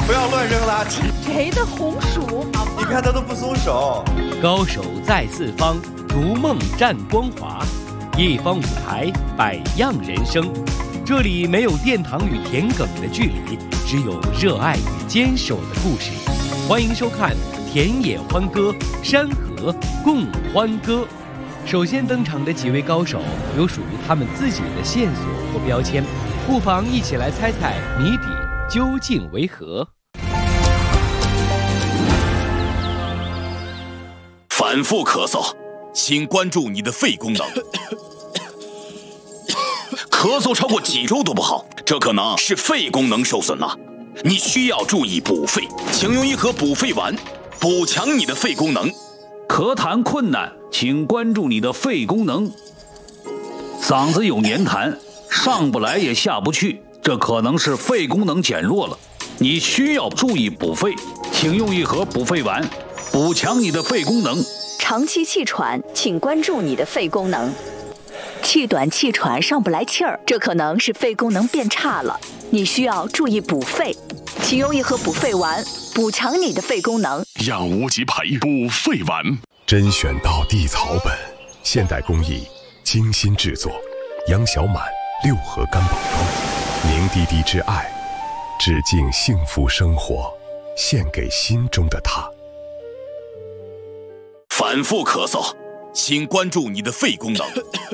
不要乱扔垃圾。 谁的红薯？ 你看他都不松手。 高手在四方，逐梦战光华。一方舞台，百样人生。这里没有殿堂与田埂的距离，只有热爱与坚守的故事。欢迎收看《田野欢歌》，山河共欢歌。首先登场的几位高手有属于他们自己的线索或标签，不妨一起来猜猜谜底究竟为何。 反复咳嗽，请关注你的肺功能。咳嗽超过几周都不好，这可能是肺功能受损了。你需要注意补肺，请用一盒补肺丸，补强你的肺功能。 咳痰困难，请关注你的肺功能。嗓子有黏痰，上不来也下不去，这可能是肺功能减弱了。你需要注意补肺，请用一盒补肺丸，补强你的肺功能。 长期气喘，请关注你的肺功能。气短气喘，上不来气儿，这可能是肺功能变差了。你需要注意补肺，请用一盒补肺丸，补强你的肺功能。 让无极牌补肺丸， 甄选到地草本，现代工艺，精心制作。杨小满6盒干宝膏，凝滴滴之爱，致敬幸福生活，献给心中的他。 反复咳嗽，请关注你的肺功能。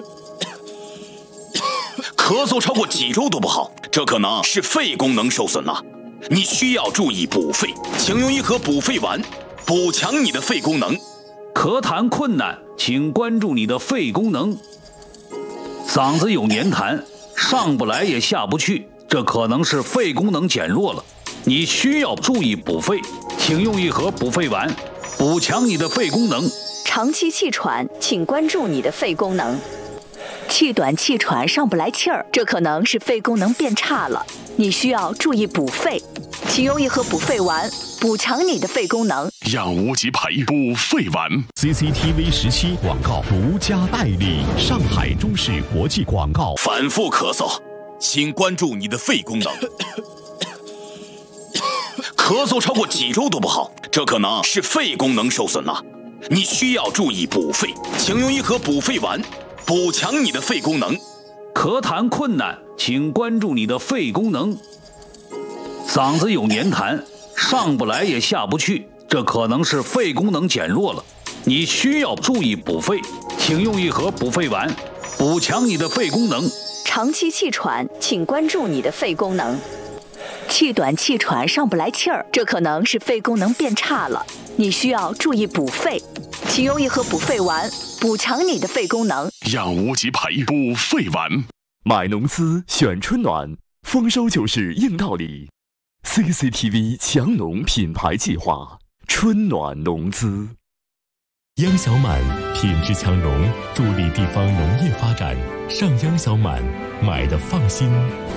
咳嗽超过几周都不好，这可能是肺功能受损了。你需要注意补肺，请用一盒补肺丸，补强你的肺功能。 咳痰困难，请关注你的肺功能。嗓子有黏痰，上不来也下不去，这可能是肺功能减弱了。你需要注意补肺，请用一盒补肺丸，补强你的肺功能。 长期气喘，请关注你的肺功能。气短气喘，上不来气儿，这可能是肺功能变差了。你需要注意补肺，请用一盒补肺丸，补强你的肺功能。 让无极牌补肺丸。 CCTV 17广告独家代理，上海中视国际广告。 反复咳嗽，请关注你的肺功能。咳嗽超过几周都不好，这可能是肺功能受损了。你需要注意补肺，请用一盒补肺丸，补强你的肺功能。 咳痰困难，请关注你的肺功能。嗓子有黏痰，上不来也下不去，这可能是肺功能减弱了。你需要注意补肺，请用一盒补肺丸，补强你的肺功能。 长期气喘，请关注你的肺功能。气短气喘，上不来气儿，这可能是肺功能变差了。你需要注意补肺，请用一盒补肺丸，补强你的肺功能。 让无极牌补肺丸。 买农资选春暖，丰收就是硬道理。CCTV 强农品牌计划，春暖农资。 央小满品质强农，助力地方农业发展。上央小满，买的放心。